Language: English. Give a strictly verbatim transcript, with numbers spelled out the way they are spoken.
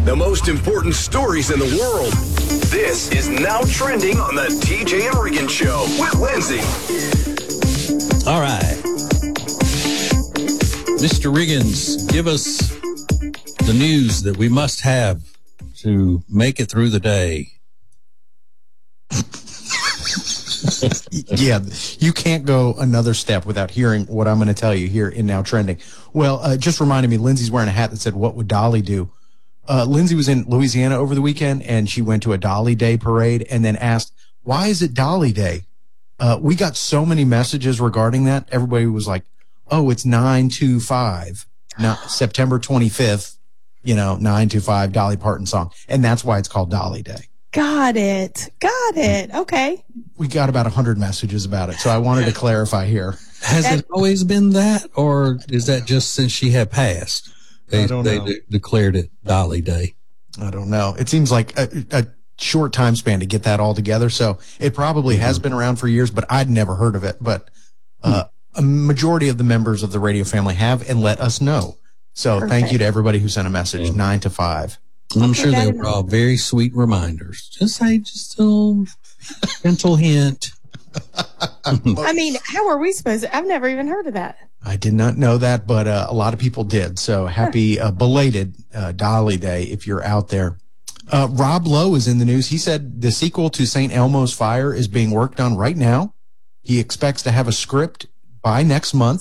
The most important stories in the world. This is Now Trending on the T J and Regan Show with Lindsay. All right. Mister Riggins, give us the news that we must have to make it through the day. Yeah, you can't go another step without hearing what I'm going to tell you here in Now Trending. Well, uh, just reminded me, Lindsay's wearing a hat that said, "What would Dolly do?" Uh, Lindsay was in Louisiana over the weekend, and she went to a Dolly Day parade and then asked, why is it Dolly Day? Uh, we got so many messages regarding that. Everybody was like, oh, it's nine two five, not September twenty-fifth, you know, nine two five, Dolly Parton song. And that's why it's called Dolly Day. Got it. Got it. Okay. We got about one hundred messages about it, so I wanted to clarify here. Has it always been that, or is that just since she had passed? They, I don't they know. de- declared it Dolly Day. I don't know. It seems like a, a short time span to get that all together, so it probably mm-hmm. has been around for years, but I'd never heard of it. But uh, mm-hmm. a majority of the members of the radio family have and let us know. So Perfect. Thank you to everybody who sent a message, mm-hmm. nine to five. I'm sure they were all very sweet reminders. Just say, just a little gentle hint. I mean, how are we supposed to? I've never even heard of that. I did not know that, but uh, a lot of people did. So happy uh, belated uh, Dolly Day if you're out there. Uh, Rob Lowe is in the news. He said the sequel to Saint Elmo's Fire is being worked on right now. He expects to have a script by next month.